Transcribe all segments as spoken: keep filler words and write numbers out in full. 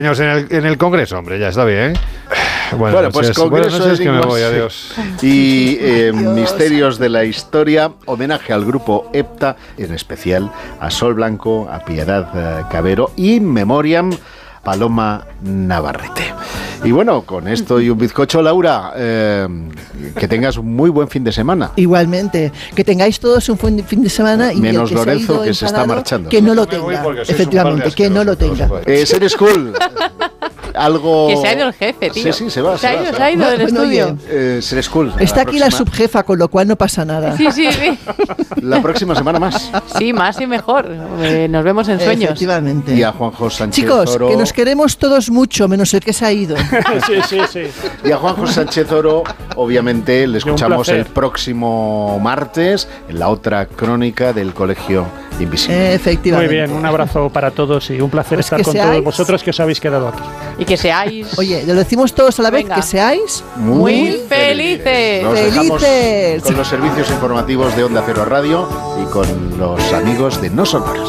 En el, en el Congreso, hombre, ya está bien. Bueno, bueno pues noches, Congreso buenas noches, de que me voy, adiós. Y eh, Misterios de la Historia, homenaje al grupo EPTA, en especial a Sol Blanco, a Piedad eh, Cabero y Memoriam Paloma Navarrete. Y bueno, con esto y un bizcocho, Laura, eh, que tengas un muy buen fin de semana. Igualmente, que tengáis todos un buen fin de semana. Y menos que Lorenzo, se que se está marchando. Que no lo tenga, efectivamente, que no lo tenga. Eh, Ser School, algo... Que se ha ido el jefe, tío. Sí, sí, se va. Se, se ha ido, va, se ha ido del bueno, estudio. Eh, Ser School. Está aquí próxima... la subjefa, con lo cual no pasa nada. Sí, sí, sí. La próxima semana más. Sí, más y mejor. Eh, nos vemos en sueños. Efectivamente. Y a Juanjo Sánchez Chicos, Oro. que nos queremos todos mucho, menos el que se ha ido. Sí, sí, sí. Y a Juanjo Sánchez Oro, obviamente, le escuchamos el próximo martes en la otra crónica del Colegio Invisible. Efectivamente. Muy bien, un abrazo para todos y un placer pues estar con seáis... todos vosotros que os habéis quedado aquí. Y que seáis... Oye, lo decimos todos a la vez, Venga. Que seáis... Muy, muy felices. Nos dejamos felices. Con los servicios informativos de Onda Cero Radio y con los amigos de No Sonoras.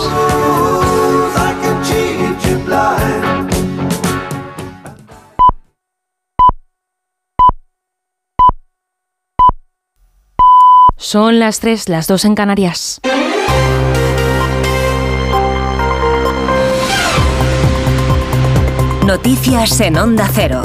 Son las tres, las dos en Canarias. Noticias en Onda Cero.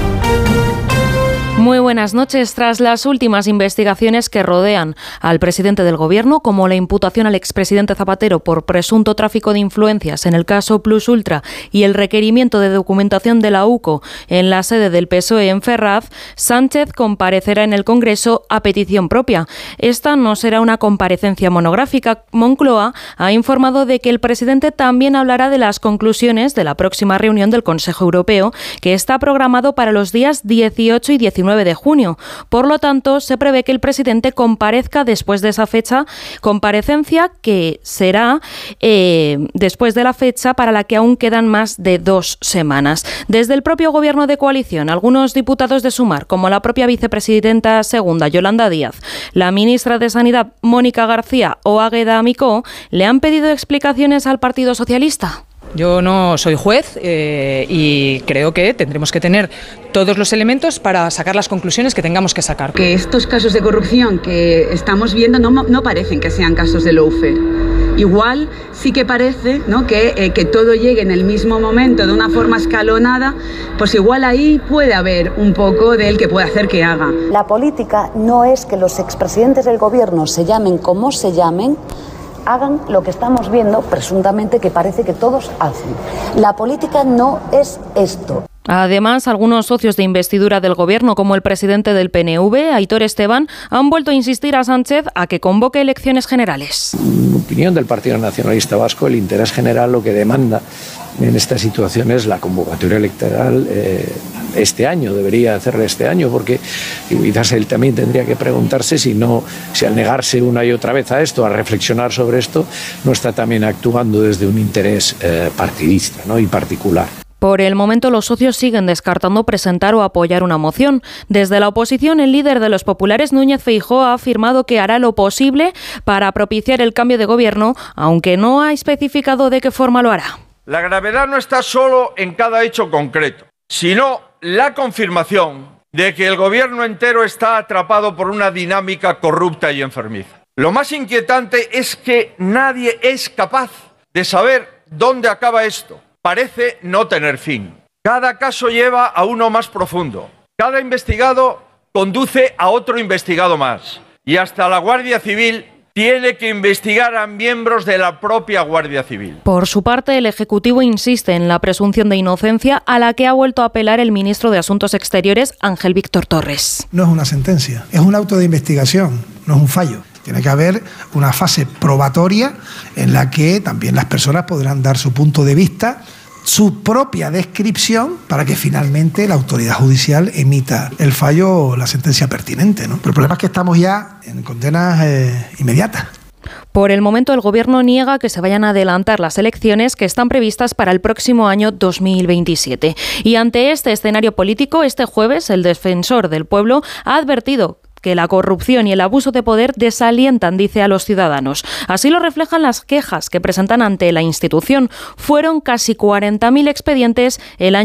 Muy buenas noches. Tras las últimas investigaciones que rodean al presidente del Gobierno, como la imputación al expresidente Zapatero por presunto tráfico de influencias en el caso Plus Ultra y el requerimiento de documentación de la U C O en la sede del P S O E en Ferraz, Sánchez comparecerá en el Congreso a petición propia. Esta no será una comparecencia monográfica. Moncloa ha informado de que el presidente también hablará de las conclusiones de la próxima reunión del Consejo Europeo, que está programado para los días dieciocho y diecinueve de junio. Por lo tanto, se prevé que el presidente comparezca después de esa fecha, comparecencia que será eh, después de la fecha para la que aún quedan más de dos semanas. Desde el propio gobierno de coalición, algunos diputados de Sumar, como la propia vicepresidenta segunda, Yolanda Díaz, la ministra de Sanidad, Mónica García o Águeda Amicó, le han pedido explicaciones al Partido Socialista. Yo no soy juez eh, y creo que tendremos que tener todos los elementos para sacar las conclusiones que tengamos que sacar. Que estos casos de corrupción que estamos viendo no, no parecen que sean casos de lawfare. Igual sí que parece, ¿no?, que, eh, que todo llegue en el mismo momento de una forma escalonada, pues igual ahí puede haber un poco del que puede hacer que haga. La política no es que los expresidentes del gobierno se llamen como se llamen, hagan lo que estamos viendo, presuntamente, que parece que todos hacen. La política no es esto. Además, algunos socios de investidura del Gobierno, como el presidente del P N V, Aitor Esteban, han vuelto a insistir a Sánchez a que convoque elecciones generales. En opinión del Partido Nacionalista Vasco, el interés general lo que demanda en esta situación es la convocatoria electoral eh, este año, debería hacerla este año, porque quizás él también tendría que preguntarse si no, si al negarse una y otra vez a esto, a reflexionar sobre esto, no está también actuando desde un interés eh, partidista, ¿no?, y particular. Por el momento, los socios siguen descartando presentar o apoyar una moción. Desde la oposición, el líder de los populares, Núñez Feijóo, ha afirmado que hará lo posible para propiciar el cambio de gobierno, aunque no ha especificado de qué forma lo hará. La gravedad no está solo en cada hecho concreto, sino la confirmación de que el gobierno entero está atrapado por una dinámica corrupta y enfermiza. Lo más inquietante es que nadie es capaz de saber dónde acaba esto. Parece no tener fin. Cada caso lleva a uno más profundo. Cada investigado conduce a otro investigado más. Y hasta la Guardia Civil tiene que investigar a miembros de la propia Guardia Civil. Por su parte, el Ejecutivo insiste en la presunción de inocencia a la que ha vuelto a apelar el ministro de Asuntos Exteriores, Ángel Víctor Torres. No es una sentencia, es un auto de investigación, no es un fallo. Tiene que haber una fase probatoria en la que también las personas podrán dar su punto de vista, su propia descripción, para que finalmente la autoridad judicial emita el fallo o la sentencia pertinente, ¿no? Pero el problema es que estamos ya en condenas eh, inmediatas. Por el momento, el Gobierno niega que se vayan a adelantar las elecciones que están previstas para el próximo año dos mil veintisiete. Y ante este escenario político, este jueves, el defensor del pueblo ha advertido que la corrupción y el abuso de poder desalientan, dice, a los ciudadanos. Así lo reflejan las quejas que presentan ante la institución. Fueron casi cuarenta mil expedientes el año